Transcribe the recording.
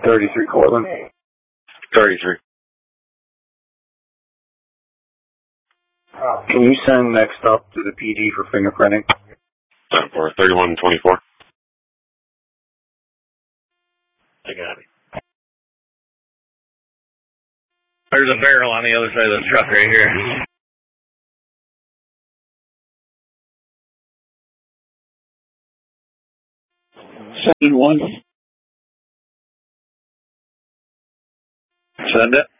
33 Cortland. 33. Can you send next up to the PD for fingerprinting? For 3124. I got it. There's a barrel on the other side of the truck right here. 7-1. Send it.